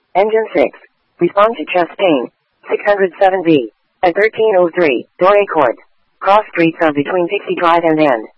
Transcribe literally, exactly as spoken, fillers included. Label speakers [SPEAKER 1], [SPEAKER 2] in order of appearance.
[SPEAKER 1] Engine six. Respond to chest pain. six hundred seven B. At thirteen oh three, Doré Court. Cross streets are between Dixie Drive and End.